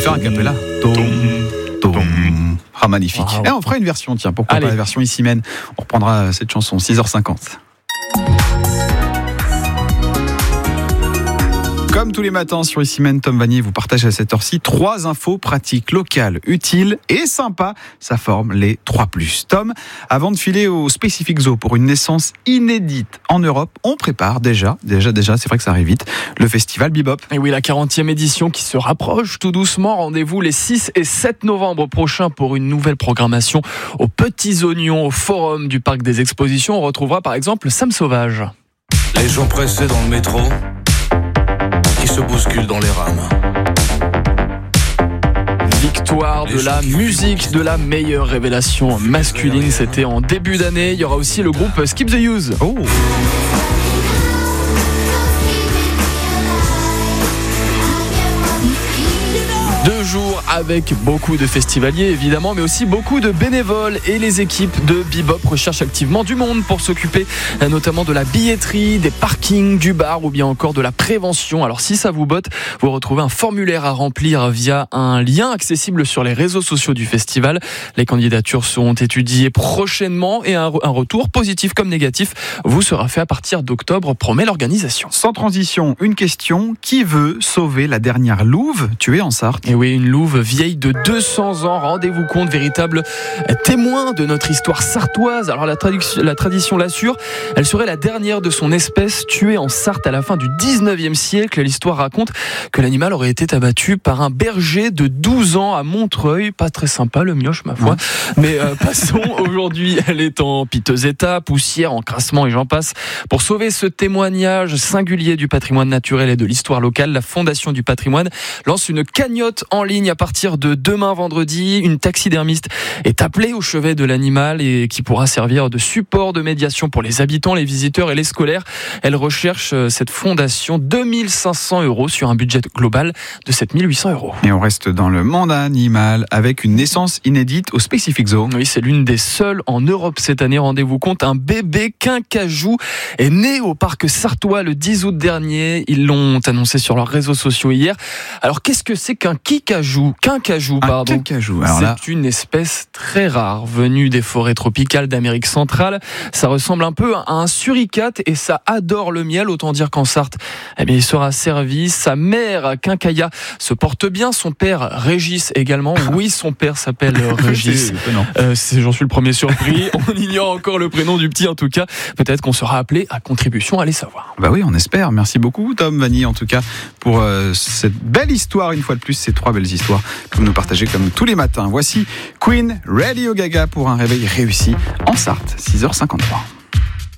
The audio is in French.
faire un cappella. Ah, magnifique. Wow. Et on fera une version, tiens, pourquoi pas la version Issimène. On reprendra cette chanson, 6h50. Comme tous les matins sur Issimène, Tom Vanier vous partage à cette heure-ci 3 infos pratiques, locales, utiles et sympas. Ça forme les 3+. Tom, avant de filer au Specific Zoo pour une naissance inédite en Europe, on prépare déjà, c'est vrai que ça arrive vite, le festival Bebop. Et oui, la 40e édition qui se rapproche tout doucement. Rendez-vous les 6 et 7 novembre prochains pour une nouvelle programmation aux Petits Oignons, au Forum du Parc des Expositions. On retrouvera par exemple Sam Sauvage. Les gens pressés dans le métro qui se bousculent dans les rames. Victoire de la musique, de la meilleure révélation masculine. C'était en début d'année. Il y aura aussi le groupe Skip the Use. Oh. Deux jours avec beaucoup de festivaliers évidemment, mais aussi beaucoup de bénévoles, et les équipes de Bebop recherchent activement du monde pour s'occuper notamment de la billetterie, des parkings, du bar ou bien encore de la prévention. Alors si ça vous botte, vous retrouvez un formulaire à remplir via un lien accessible sur les réseaux sociaux du festival. Les candidatures seront étudiées prochainement et un retour positif comme négatif vous sera fait à partir d'octobre, promet l'organisation. Sans transition, une question. Qui veut sauver la dernière louve tuée en Sarthe ? Et oui, une louve vieille de 200 ans, rendez-vous compte, véritable témoin de notre histoire sartoise. Alors la tradition l'assure, elle serait la dernière de son espèce tuée en Sarthe à la fin du 19e siècle. L'histoire raconte que l'animal aurait été abattu par un berger de 12 ans à Montreuil. Pas très sympa le mioche, ma foi. Mais passons, aujourd'hui elle est en piteux état, poussière, encrassement et j'en passe. Pour sauver ce témoignage singulier du patrimoine naturel et de l'histoire locale, la Fondation du patrimoine lance une cagnotte en ligne à partir de demain vendredi. Une taxidermiste est appelée au chevet de l'animal et qui pourra servir de support de médiation pour les habitants, les visiteurs et les scolaires. Elle recherche, cette fondation, 2500 € sur un budget global de 7800 €. Et on reste dans le monde animal avec une naissance inédite au Specific Zoo. Oui, c'est l'une des seules en Europe cette année. Rendez-vous compte, un bébé quincajou est né au parc sartois le 10 août dernier. Ils l'ont annoncé sur leurs réseaux sociaux hier. Alors qu'est-ce que c'est qu'un quincajou, pardon. Alors là, c'est une espèce très rare venue des forêts tropicales d'Amérique centrale. Ça ressemble un peu à un suricate et ça adore le miel. Autant dire qu'en Sarthe, il sera servi. Sa mère, Quincaya, se porte bien. Son père, Régis, également. Oui, son père s'appelle Régis. J'en suis le premier surpris. On ignore encore le prénom du petit en tout cas. Peut-être qu'on sera appelé à contribution, allez savoir. Bah oui, on espère. Merci beaucoup Tom Vanier en tout cas pour cette belle histoire, une fois de plus, ces 3 belles histoires que vous nous partagez comme tous les matins. Voici Queen, Radio Gaga pour un réveil réussi en Sarthe, 6h53.